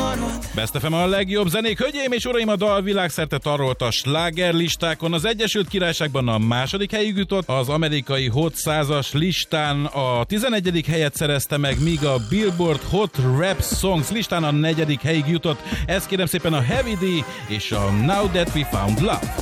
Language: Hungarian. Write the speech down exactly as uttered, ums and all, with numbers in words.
Best ef em a legjobb zenék, hölgyeim és uraim, a dal világszerte tarolt a slágerlistákon. Az Egyesült Királyságban a második helyig jutott, az amerikai Hot százas listán a tizenegyedik helyet szerezte meg, míg a Billboard Hot Rap Songs listán a negyedik helyig jutott. Ez kérem szépen a Heavy D és a Now That We Found Love.